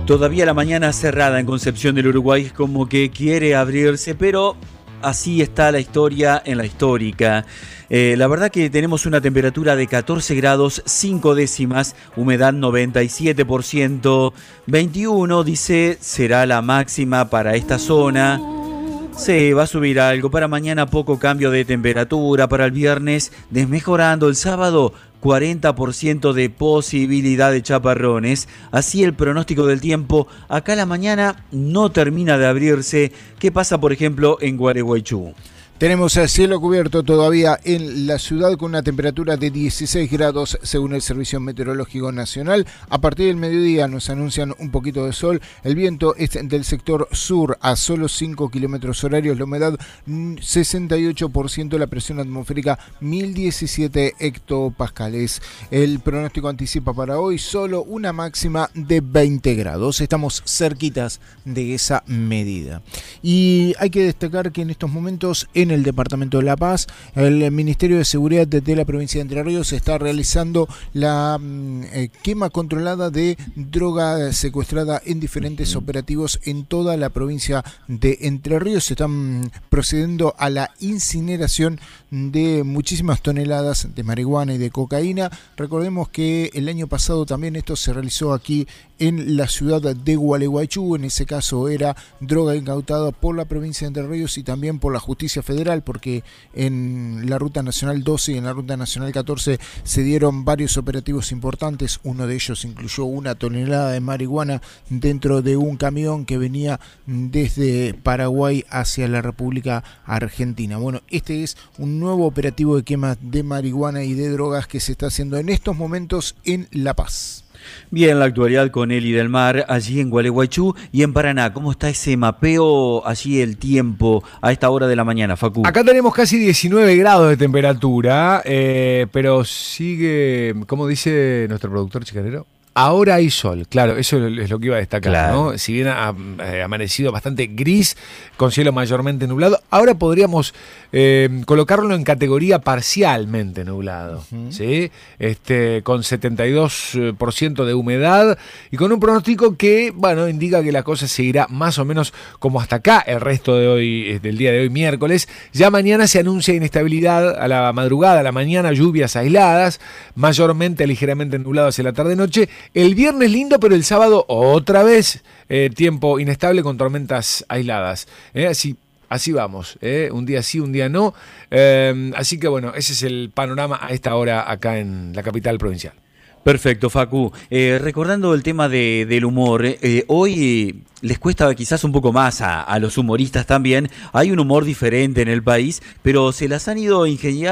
Todavía la mañana cerrada en Concepción del Uruguay, como que quiere abrirse, pero así está la historia en la histórica. La verdad que tenemos una temperatura de 14 grados 5 décimas, humedad 97%, 21 dice será la máxima para esta zona. Sí, va a subir algo. Para mañana poco cambio de temperatura. Para el viernes desmejorando. El sábado 40% de posibilidad de chaparrones. Así el pronóstico del tiempo. Acá la mañana no termina de abrirse. ¿Qué pasa, por ejemplo, en Gualeguaychú? Tenemos el cielo cubierto todavía en la ciudad con una temperatura de 16 grados según el Servicio Meteorológico Nacional. A partir del mediodía nos anuncian un poquito de sol. El viento es del sector sur a solo 5 kilómetros horarios. La humedad 68%, la presión atmosférica 1017 hectopascales. El pronóstico anticipa para hoy solo una máxima de 20 grados. Estamos cerquitas de esa medida. Y hay que destacar que en estos momentos en el departamento de La Paz, el Ministerio de Seguridad de la provincia de Entre Ríos está realizando la quema controlada de droga secuestrada en diferentes operativos en toda la provincia de Entre Ríos. Se están procediendo a la incineración de muchísimas toneladas de marihuana y de cocaína. Recordemos que el año pasado también esto se realizó aquí en la ciudad de Gualeguaychú. En ese caso era droga incautada por la provincia de Entre Ríos y también por la justicia federal, porque en la Ruta Nacional 12 y en la Ruta Nacional 14 se dieron varios operativos importantes. Uno de ellos incluyó una tonelada de marihuana dentro de un camión que venía desde Paraguay hacia la República Argentina. Bueno, este es un nuevo operativo de quema de marihuana y de drogas que se está haciendo en estos momentos en La Paz. Bien, la actualidad con Eli del Mar, allí en Gualeguaychú y en Paraná. ¿Cómo está ese mapeo, allí el tiempo a esta hora de la mañana, Facu? Acá tenemos casi 19 grados de temperatura, pero sigue, ¿cómo dice nuestro productor chicanero? Ahora hay sol, claro, eso es lo que iba a destacar, claro, ¿no? Si bien ha amanecido bastante gris, con cielo mayormente nublado, ahora podríamos colocarlo en categoría parcialmente nublado, ¿sí? Con 72% de humedad y con un pronóstico que, bueno, indica que la cosa seguirá más o menos como hasta acá el resto de hoy, del día de hoy, miércoles. Ya mañana se anuncia inestabilidad a la madrugada, a la mañana, lluvias aisladas, mayormente ligeramente nublado hacia la tarde-noche. El viernes lindo, pero el sábado otra vez tiempo inestable con tormentas aisladas. Así vamos, un día sí, un día no. Así que bueno, ese es el panorama a esta hora acá en la capital provincial. Perfecto, Facu. Recordando el tema del humor, hoy les cuesta quizás un poco más a los humoristas también. Hay un humor diferente en el país, pero se las han ido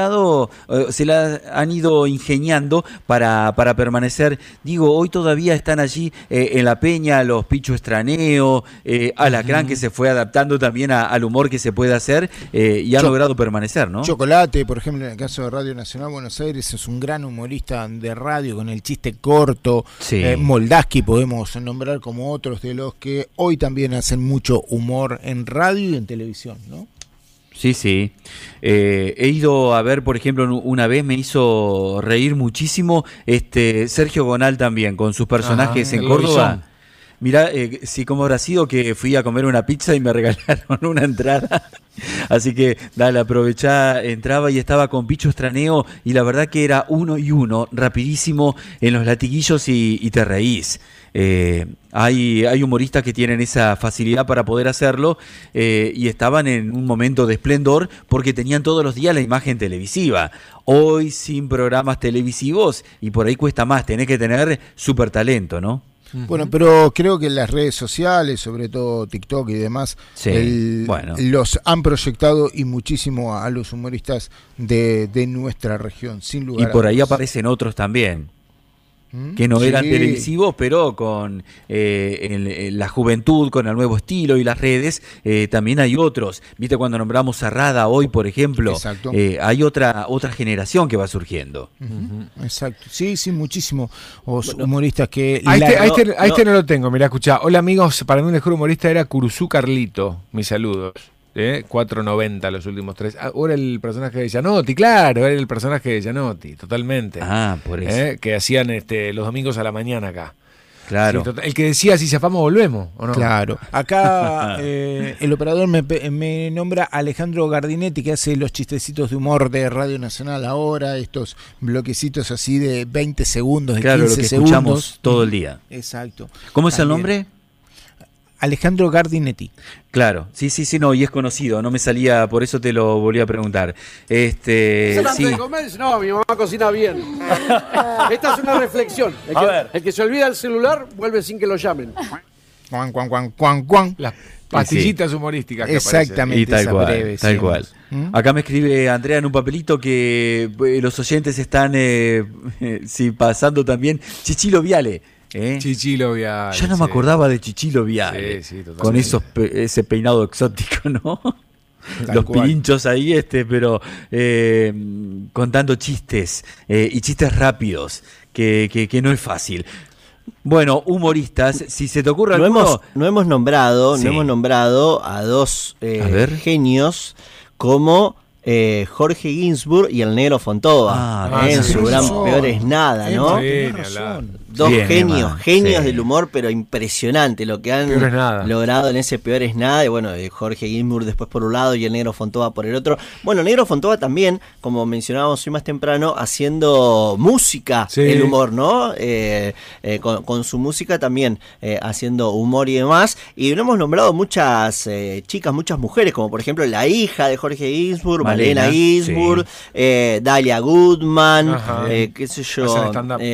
ingeniando para permanecer. Digo, hoy todavía están allí en la peña los Pichu Estraneo, Alacrán, que se fue adaptando también al humor que se puede hacer y ha logrado permanecer, ¿no? Chocolate, por ejemplo, en el caso de Radio Nacional Buenos Aires, es un gran humorista de radio con el chiste corto. Sí. Moldaski podemos nombrar como otros de los que hoy también hacen mucho humor en radio y en televisión, ¿no? Sí, sí. He ido a ver, por ejemplo, una vez me hizo reír muchísimo Sergio Gonal también, con sus personajes en Córdoba. Mirá, sí, cómo habrá sido que fui a comer una pizza y me regalaron una entrada. Así que, dale, aprovechá, entraba y estaba con Pichu Estraneo y la verdad que era 1 y 1, rapidísimo en los latiguillos y te reís. Hay humoristas que tienen esa facilidad para poder hacerlo y estaban en un momento de esplendor porque tenían todos los días la imagen televisiva. Hoy sin programas televisivos y por ahí cuesta más, tenés que tener súper talento, ¿no? Bueno, pero creo que las redes sociales, sobre todo TikTok y demás, los han proyectado y muchísimo a los humoristas de nuestra región, sin lugar a dudas. Y por ahí aparecen otros también, que no eran televisivos, pero con la juventud, con el nuevo estilo y las redes, también hay otros. ¿Viste cuando nombramos a Rada hoy, por ejemplo? Exacto. Hay otra generación que va surgiendo. Exacto. Sí, muchísimos humoristas que... A este no lo tengo, mirá, escuchá. Hola amigos, para mí el mejor humorista era Curuzú Carlito. Mis saludos. 4.90 los últimos 3. Ahora el personaje de Gianotti, claro, era el personaje de Gianotti, totalmente. Por eso. Que hacían los domingos a la mañana acá. Claro. Sí, el que decía, si zafamos volvemos, ¿o no? Claro. Acá el operador me nombra Alejandro Gardinetti, que hace los chistecitos de humor de Radio Nacional ahora, estos bloquecitos así de 20 segundos, de 15 lo que segundos. Escuchamos todo el día. Exacto. ¿Cómo es el También. nombre? Alejandro Gardinetti. Claro, sí, no, y es conocido, no me salía, por eso te lo volví a preguntar. Sí. de comer? No, mi mamá cocina bien. Esta es una reflexión. El que se olvida el celular vuelve sin que lo llamen. Cuan, cuan, cuan, cuan, cuan. Las pastillitas humorísticas que Exactamente. Y tal esa cual, breve, tal sí. cual. Acá me escribe Andrea en un papelito que los oyentes están pasando también Chichilo Viale. Chichilo Viale. Ya no me acordaba de Chichilo Viale. Sí, totalmente. Con ese peinado exótico, ¿no? Los cual. pirinchos ahí, pero contando chistes y chistes rápidos, que no es fácil. Bueno, humoristas, si se te ocurre alguno... No hemos nombrado a dos genios como Jorge Ginsburg y el Negro Fontova, en su gran Peor es Nada, ¿no? Dos Bien, genios del humor, pero impresionante lo que han logrado en ese Peor es Nada. Y bueno, Jorge Ginsburg después por un lado y el Negro Fontova por el otro. Bueno, el Negro Fontova también, como mencionábamos hoy más temprano, haciendo música, el humor, ¿no? Con su música también haciendo humor y demás. Y no hemos nombrado muchas chicas, muchas mujeres, como por ejemplo la hija de Jorge Ginsburg, Malena Ginsburg, Dalia Goodman, qué sé yo,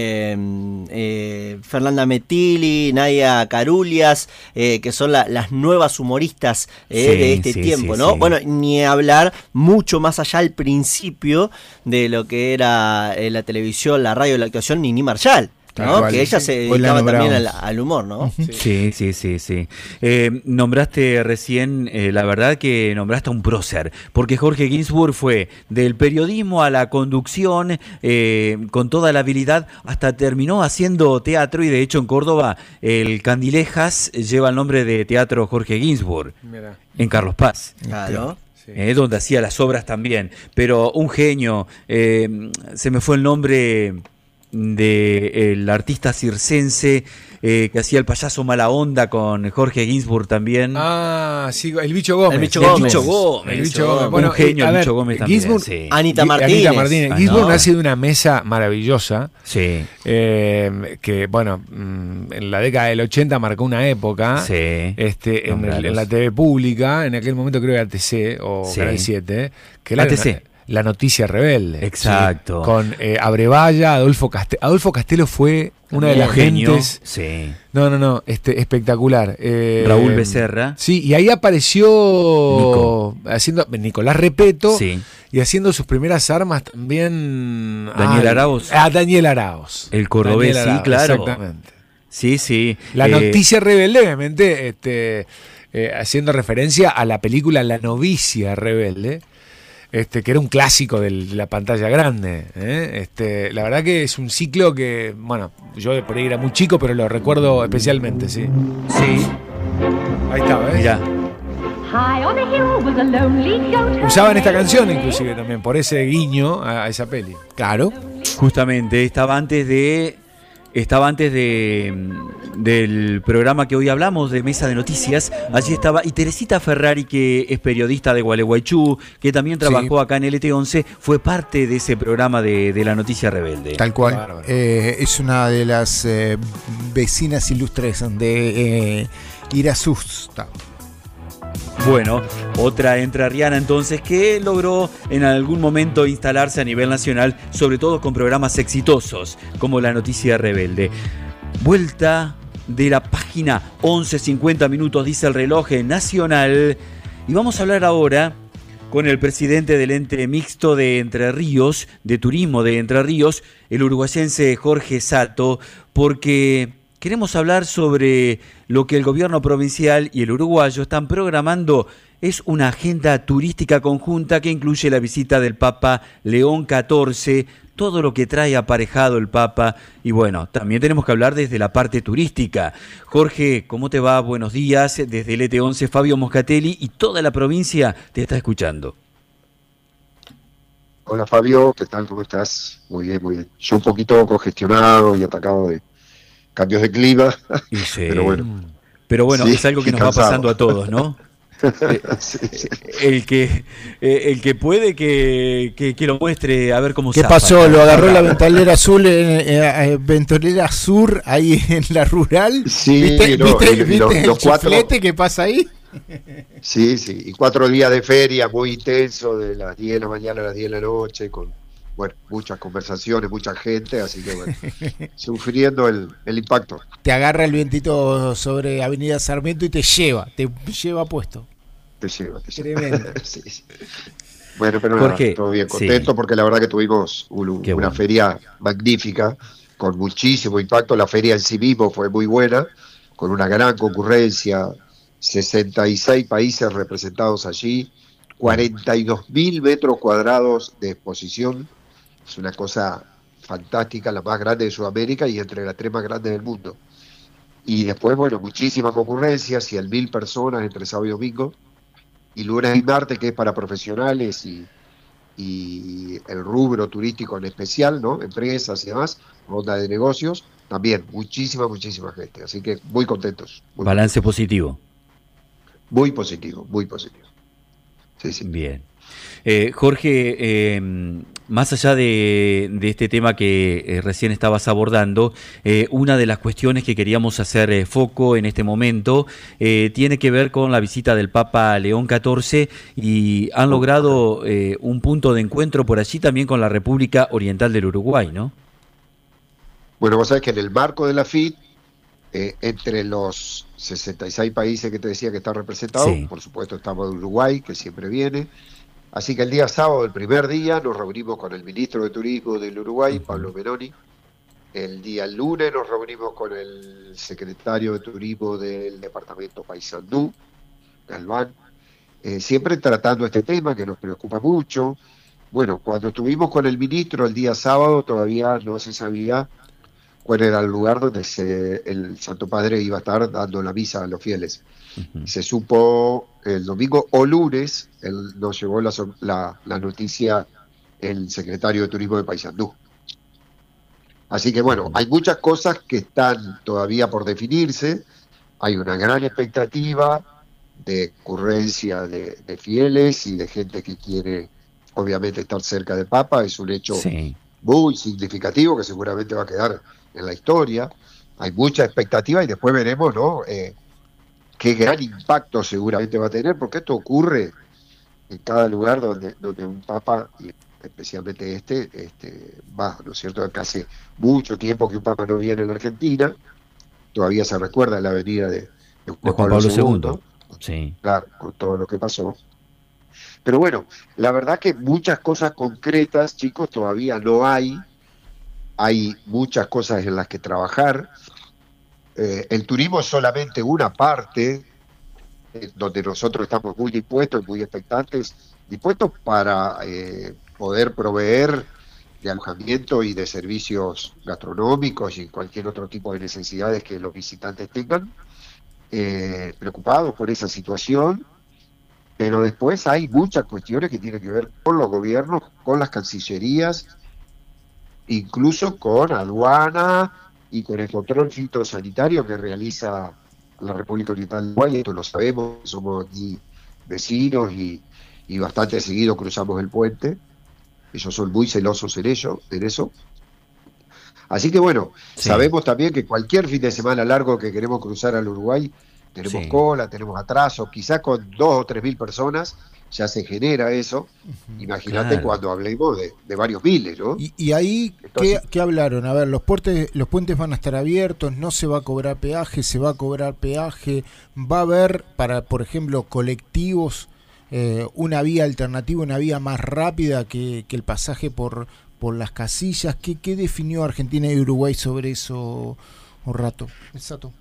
Fernanda Metilli, Nadia Carulias, que son las nuevas humoristas de este tiempo, ¿no? Bueno, ni hablar mucho más allá al principio de lo que era la televisión, la radio, la actuación, Nini Marshall, ¿no? Que ella se dedicaba también al humor, ¿no? Sí. Nombraste recién, la verdad que nombraste a un prócer, porque Jorge Ginsburg fue del periodismo a la conducción, con toda la habilidad, hasta terminó haciendo teatro, y de hecho en Córdoba el Candilejas lleva el nombre de Teatro Jorge Ginsburg, en Carlos Paz. Claro. Donde hacía las obras también, pero un genio, se me fue el nombre del artista circense que hacía el payaso Mala Onda con Jorge Ginsburg también. Sí, el Bicho Gómez. El Bicho Gómez. Bueno, un genio, el Bicho Gómez también. Ginsburg, Anita Martínez. Ginsburg nace de una mesa maravillosa. Sí. Que, bueno, en la década del 80 marcó una época. Sí. En la TV pública, en aquel momento creo que ATC o Canal 7. Que ATC. La Noticia Rebelde. Exacto. Sí, con Abrevaya, Adolfo Castelo. Adolfo Castelo fue una de las gentes. Sí. No, espectacular. Raúl Becerra. Sí, y ahí apareció haciendo Nicolás Repeto. Sí. Y haciendo sus primeras armas también. Daniel Araoz. Daniel Araoz. El cordobés, sí, claro. Exactamente. Sí. La Noticia Rebelde, obviamente, haciendo referencia a la película La Novicia Rebelde. Que era un clásico de la pantalla grande. La verdad que es un ciclo que, bueno, yo por ahí era muy chico, pero lo recuerdo especialmente, sí. Sí. Ahí está, ¿ves? Mirá. Usaban esta canción inclusive también, por ese guiño a esa peli. Claro. Justamente, estaba antes del programa que hoy hablamos, de Mesa de Noticias. Allí estaba, y Teresita Ferrari, que es periodista de Gualeguaychú, que también trabajó acá en LT11, fue parte de ese programa de La Noticia Rebelde. Tal cual. Es una de las vecinas ilustres de Irasusta. Bueno, otra entrerriana entonces que logró en algún momento instalarse a nivel nacional, sobre todo con programas exitosos como La Noticia Rebelde. Vuelta de la página, 11:50 minutos dice el reloj nacional, y vamos a hablar ahora con el presidente del ente mixto de Entre Ríos, de turismo de Entre Ríos, el uruguayense Jorge Sato, porque queremos hablar sobre lo que el gobierno provincial y el uruguayo están programando. Es una agenda turística conjunta que incluye la visita del Papa León XIV, todo lo que trae aparejado el Papa, y bueno, también tenemos que hablar desde la parte turística. Jorge, ¿cómo te va? Buenos días. Desde el ET11, Fabio Moscatelli y toda la provincia te está escuchando. Hola Fabio, ¿qué tal? ¿Cómo estás? Muy bien, muy bien. Yo un poquito congestionado y atacado cambios de clima, Sí. Pero bueno, es algo que nos va pasando a todos, ¿no? Sí. El que puede que lo muestre, a ver cómo ¿Qué zafa. pasó? ¿Lo agarró la ventanera azul, ventanera sur ahí en la rural? Sí, ¿Viste los el cuatro, chiflete que pasa ahí? Sí, y 4 días de feria muy intenso, de las 10 de la mañana a las 10 de la noche, con muchas conversaciones, mucha gente, así que sufriendo el impacto. Te agarra el vientito sobre Avenida Sarmiento y te lleva puesto. Te lleva. Tremendo. Sí. Bueno, pero Jorge, nada, todo bien, contento porque la verdad que tuvimos una feria magnífica, con muchísimo impacto. La feria en sí mismo fue muy buena, con una gran concurrencia, 66 países representados allí, 42.000 metros cuadrados de exposición. Es una cosa fantástica, la más grande de Sudamérica y entre las 3 más grandes del mundo. Y después, muchísima concurrencia, 100.000 personas entre sábado y domingo, y lunes y martes, que es para profesionales y el rubro turístico en especial, ¿no? Empresas y demás, ronda de negocios, también muchísima gente. Así que muy contentos. Balance positivo. Muy positivo. Sí. Bien. Jorge, más allá de este tema que recién estabas abordando, una de las cuestiones que queríamos hacer foco en este momento tiene que ver con la visita del Papa León XIV y han logrado un punto de encuentro por allí también con la República Oriental del Uruguay, ¿no? Bueno, vos sabés que en el marco de la FIT, entre los 66 países que te decía que están representados, sí, por supuesto estamos en Uruguay, que siempre viene. Así que el día sábado, el primer día, nos reunimos con el ministro de Turismo del Uruguay, Pablo Meloni. El día lunes nos reunimos con el secretario de Turismo del departamento Paysandú, Galván, siempre tratando este tema que nos preocupa mucho. Bueno, cuando estuvimos con el ministro el día sábado todavía no se sabía cuál era el lugar donde el Santo Padre iba a estar dando la misa a los fieles. Se supo el domingo o lunes, nos llegó la noticia el secretario de Turismo de Paysandú. Así que hay muchas cosas que están todavía por definirse. Hay una gran expectativa de ocurrencia de fieles y de gente que quiere obviamente estar cerca del Papa. Es un hecho muy significativo que seguramente va a quedar en la historia. Hay mucha expectativa y después veremos, ¿no? Qué gran impacto seguramente va a tener, porque esto ocurre en cada lugar donde un papa, y especialmente va, ¿no es cierto? Que hace mucho tiempo que un papa no viene en la Argentina, todavía se recuerda la venida de Juan Pablo II. Sí. Claro, con todo lo que pasó. Pero la verdad que muchas cosas concretas, chicos, todavía no hay. Hay muchas cosas en las que trabajar. El turismo es solamente una parte donde nosotros estamos muy dispuestos y muy expectantes, dispuestos para poder proveer de alojamiento y de servicios gastronómicos y cualquier otro tipo de necesidades que los visitantes tengan, preocupados por esa situación. Pero después hay muchas cuestiones que tienen que ver con los gobiernos, con las cancillerías, incluso con aduana y con el control fitosanitario que realiza la República Oriental del Uruguay. Esto lo sabemos, somos aquí vecinos y bastante seguido cruzamos el puente. Ellos son muy celosos en eso. Así que sabemos también que cualquier fin de semana largo que queremos cruzar al Uruguay, tenemos cola, tenemos atrasos, quizás con 2 o 3 mil personas ya se genera eso. Imagínate cuando hablemos de varios miles, ¿no? Y ahí, entonces, ¿qué hablaron? A ver, los puentes van a estar abiertos, no se va a cobrar peaje, se va a cobrar peaje, va a haber para, por ejemplo, colectivos, una vía alternativa, una vía más rápida que el pasaje por las casillas. ¿Qué definió Argentina y Uruguay sobre eso, Rato? Exacto.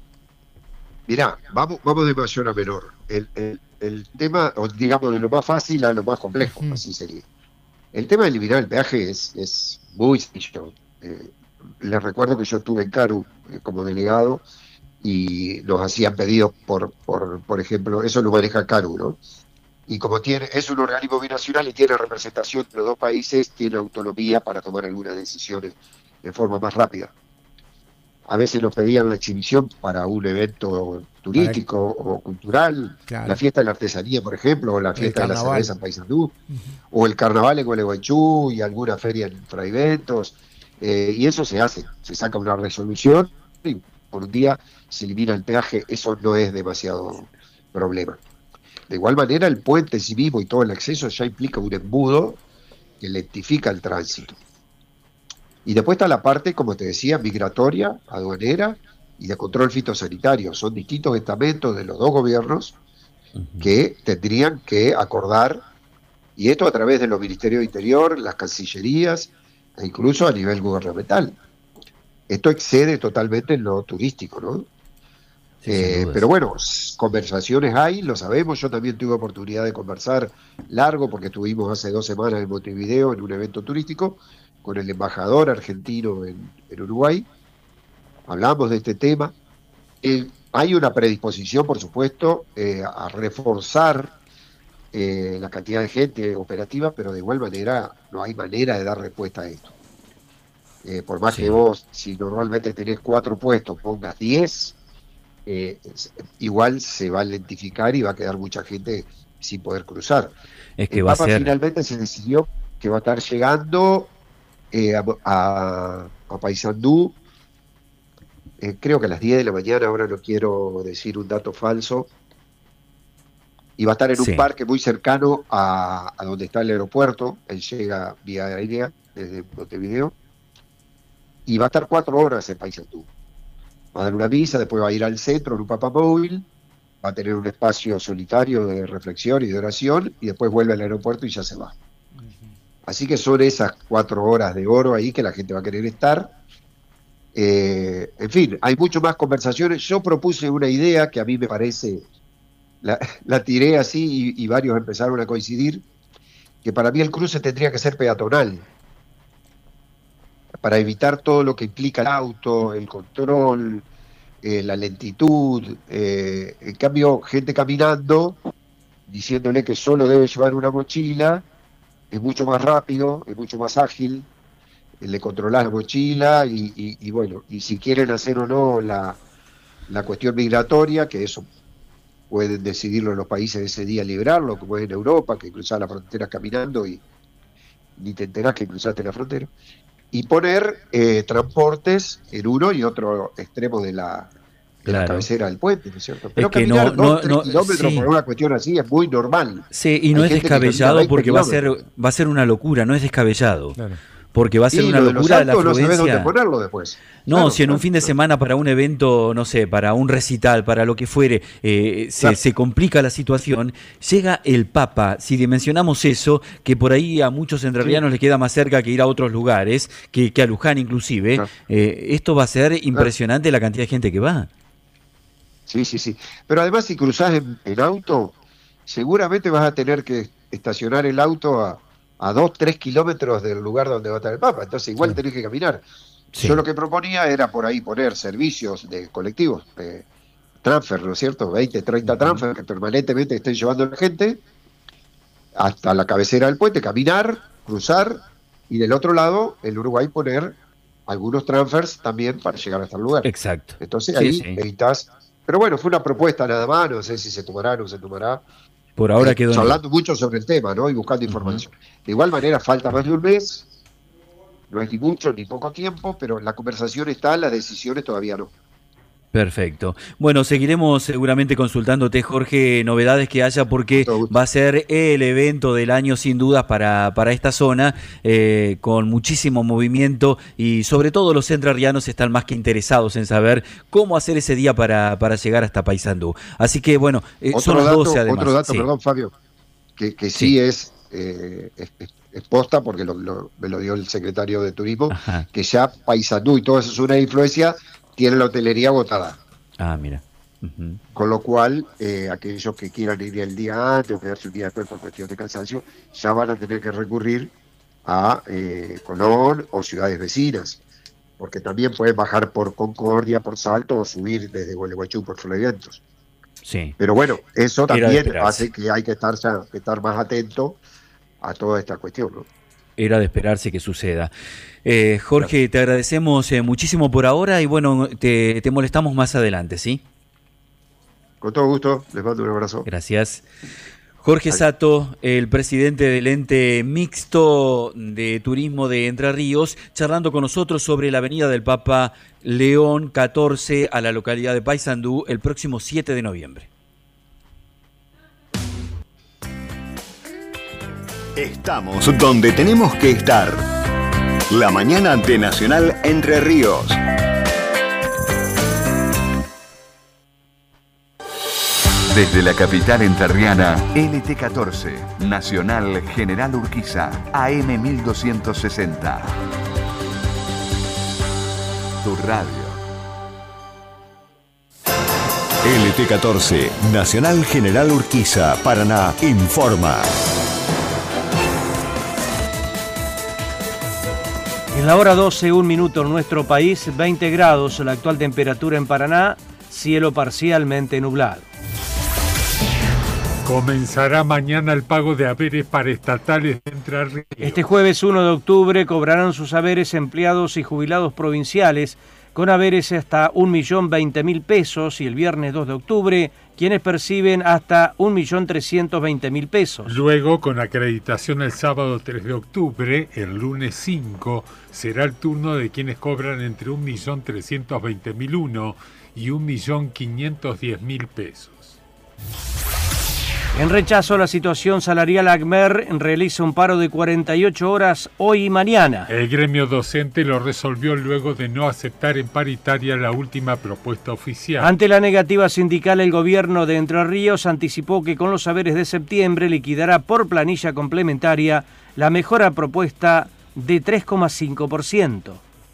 Mirá, vamos de mayor a menor. El tema, digamos, de lo más fácil a lo más complejo, así sería. El tema de eliminar el peaje es muy sencillo. Les recuerdo que yo estuve en Caru como delegado y nos hacían pedidos por ejemplo, eso lo maneja Caru, ¿no? Y como es un organismo binacional y tiene representación de los dos países, tiene autonomía para tomar algunas decisiones de forma más rápida. a veces nos pedían la exhibición para un evento turístico o cultural, claro. La fiesta de la artesanía, por ejemplo, o la fiesta de la cerveza en Paysandú, o el carnaval en Gualeguaychú y alguna feria en Fraiventos, y eso se hace, se saca una resolución y por un día se elimina el peaje, eso no es demasiado problema. De igual manera, el puente en sí mismo y todo el acceso ya implica un embudo que lentifica el tránsito. Y después está la parte, como te decía, migratoria, aduanera y de control fitosanitario. Son distintos estamentos de los dos gobiernos que tendrían que acordar, y esto a través de los ministerios de Interior, las cancillerías, e incluso a nivel gubernamental. Esto excede totalmente en lo turístico, ¿no? Pero bueno, conversaciones hay, lo sabemos. Yo también tuve oportunidad de conversar largo, porque estuvimos hace 2 semanas en Montevideo en un evento turístico con el embajador argentino en Uruguay. Hablamos de este tema. Hay una predisposición, por supuesto, a reforzar la cantidad de gente operativa, pero de igual manera no hay manera de dar respuesta a esto. Por más que vos, si normalmente tenés 4 puestos, pongas 10, igual se va a lentificar y va a quedar mucha gente sin poder cruzar. Es que el Papa finalmente se decidió que va a estar llegando a Paysandú, creo que a las 10 de la mañana, ahora no quiero decir un dato falso, y va a estar en un parque muy cercano a donde está el aeropuerto. Él llega vía aérea desde Montevideo y va a estar 4 horas en Paysandú. Va a dar una misa, después va a ir al centro en un papamóvil, va a tener un espacio solitario de reflexión y de oración, y después vuelve al aeropuerto y ya se va. Así que son esas 4 horas de oro ahí que la gente va a querer estar. En fin, hay mucho más conversaciones. Yo propuse una idea que a mí me parece, la tiré así y varios empezaron a coincidir, que para mí el cruce tendría que ser peatonal, para evitar todo lo que implica el auto, el control, la lentitud. En cambio, gente caminando, diciéndole que solo debe llevar una mochila, es mucho más rápido, es mucho más ágil, le controlás la mochila y bueno, y si quieren hacer o no la cuestión migratoria, que eso pueden decidirlo los países ese día, librarlo, como es en Europa, que cruzás la frontera caminando y ni te enterás que cruzaste la frontera, y poner transportes en uno y otro extremo de la cabecera del puente, ¿no es cierto? Pero es que caminar 2-3 kilómetros por una cuestión así es muy normal. Sí, y no es descabellado porque va a ser una locura, no es descabellado. Claro. Porque va a ser una locura la afluencia. No sabés dónde ponerlo después. No, claro, si en un fin de semana para un evento, no sé, para un recital, para lo que fuere, se complica la situación, llega el Papa. Si dimensionamos eso, que por ahí a muchos entrerrianos les queda más cerca que ir a otros lugares, que a Luján inclusive, esto va a ser impresionante la cantidad de gente que va. Sí. Pero además, si cruzás en auto, seguramente vas a tener que estacionar el auto a 2-3 kilómetros del lugar donde va a estar el Papa, entonces igual tenés que caminar. Yo lo que proponía era por ahí poner servicios de colectivos, transfer, ¿no es cierto? 20-30 transfer que permanentemente estén llevando a la gente hasta la cabecera del puente, caminar, cruzar, y del otro lado, en Uruguay, poner algunos transfers también para llegar hasta el lugar. Exacto. Entonces ahí evitas. Pero bueno, fue una propuesta nada más, no sé si se tomará o no se tomará. Por ahora quedó hablando mucho sobre el tema, ¿no? Y buscando información. De igual manera, falta más de un mes, no es ni mucho ni poco tiempo, pero la conversación está, las decisiones todavía no. Perfecto. Bueno, seguiremos seguramente consultándote, Jorge, novedades que haya, porque va a ser el evento del año sin dudas para esta zona, con muchísimo movimiento, y sobre todo los entrerrianos están más que interesados en saber cómo hacer ese día para llegar hasta Paysandú. Así que bueno, son las 12 además. Otro dato, perdón, Fabio, que sí es posta, porque me lo dio el secretario de Turismo, que ya Paysandú y toda esa zona de influencia tiene la hotelería agotada. Mira. Con lo cual, aquellos que quieran ir el día antes o quedarse un día después por cuestión de cansancio, ya van a tener que recurrir a Colón o ciudades vecinas, porque también pueden bajar por Concordia, por Salto, o subir desde Gualeguaychú por Fraiventos. Sí. Pero bueno, eso también hace que hay que estar más atento a toda esta cuestión, ¿no? era de esperarse que suceda. Jorge, te agradecemos muchísimo por ahora y bueno, te molestamos más adelante, ¿sí? Con todo gusto, les mando un abrazo. Gracias. Jorge Sato, el presidente del ente mixto de turismo de Entre Ríos, charlando con nosotros sobre la avenida del Papa León 14 a la localidad de Paysandú el próximo 7 de noviembre. Estamos donde tenemos que estar. La mañana de Nacional Entre Ríos. Desde la capital entrerriana, LT14, Nacional General Urquiza, AM 1260. Tu radio. LT14, Nacional General Urquiza, Paraná, informa. En la hora 12, 1 minuto en nuestro país, 20 grados la actual temperatura en Paraná, cielo parcialmente nublado. Comenzará mañana el pago de haberes paraestatales de Entre Ríos. Este jueves 1 de octubre cobrarán sus haberes empleados y jubilados provinciales con haberes hasta 1.020.000 pesos y el viernes 2 de octubre quienes perciben hasta 1.320.000 pesos. Luego, con acreditación el sábado 3 de octubre, el lunes 5, será el turno de quienes cobran entre 1.320.001 y 1.510.000 pesos. En rechazo a la situación salarial, ACMER realiza un paro de 48 horas hoy y mañana. El gremio docente lo resolvió luego de no aceptar en paritaria la última propuesta oficial. Ante la negativa sindical, el gobierno de Entre Ríos anticipó que con los saberes de septiembre liquidará por planilla complementaria la mejora propuesta de 3,5%.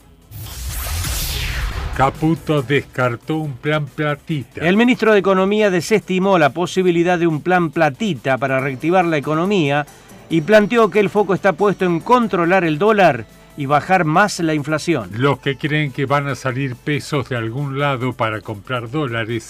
Caputo descartó un plan platita. El ministro de Economía desestimó la posibilidad de un plan platita para reactivar la economía y planteó que el foco está puesto en controlar el dólar y bajar más la inflación. Los que creen que van a salir pesos de algún lado para comprar dólares